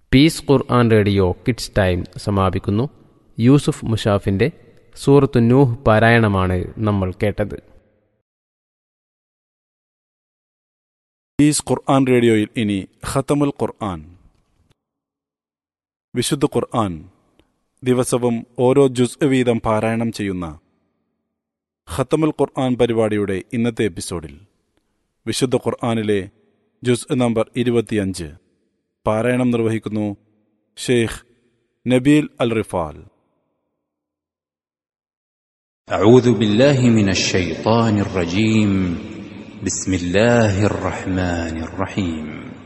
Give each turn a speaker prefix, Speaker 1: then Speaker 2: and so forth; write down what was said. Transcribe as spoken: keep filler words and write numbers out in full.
Speaker 1: Piece ഖുർആൻ radio kids time സമാപിക്കുന്നു. യൂസുഫ് മുഷാഫിൻ്റെ സൂറത്തു നൂഹ് പാരായണമാണ് നമ്മൾ കേട്ടത്.
Speaker 2: പീസ് ഖുർആൻ റേഡിയോയിൽ ഇനി ഖതമുൽ ഖുർആൻ, വിശുദ്ധ ഖുർആൻ ദിവസവും ഓരോ ജുസ് വീതം പാരായണം ചെയ്യുന്ന ഖതമുൽ ഖുർആൻ പരിപാടിയുടെ ഇന്നത്തെ എപ്പിസോഡിൽ വിശുദ്ധ ഖുർആനിലെ ജുസ് നമ്പർ ഇരുപത്തിയഞ്ച് പാരായണം നിർവഹിക്കുന്നു ഷെയ്ഖ് നബീൽ അൽ റിഫാൽ.
Speaker 3: അഊദു ബില്ലാഹി മിനശ് ശൈത്വാനിർ റജീം. ബിസ്മില്ലാഹിർ റഹ്മാനിർ റഹീം.